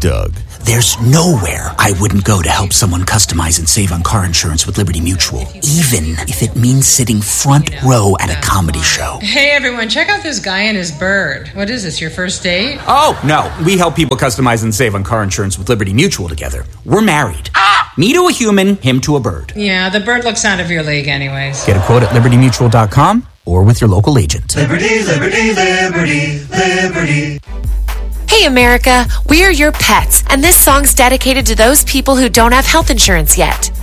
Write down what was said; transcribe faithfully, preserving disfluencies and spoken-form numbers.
Doug. There's nowhere I wouldn't go to help someone customize and save on car insurance with Liberty Mutual, even if it means sitting front row at a comedy show. Hey, everyone, check out this guy and his bird. What is this, your first date? Oh, no. We help people customize and save on car insurance with Liberty Mutual together. We're married. Ah! Me to a human, him to a bird. Yeah, the bird looks out of your league anyways. Get a quote at liberty mutual dot com or with your local agent. Liberty, liberty, liberty, liberty. Hey America, we're your pets, and this song's dedicated to those people who don't have health insurance yet.